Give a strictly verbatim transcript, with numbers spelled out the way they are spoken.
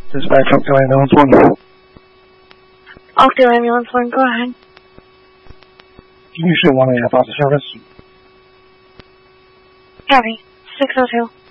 Dispatch, Oakdale Ambulance one. Oakdale Ambulance one, go ahead. Can you show one and a half hours of service? Copy. six oh two.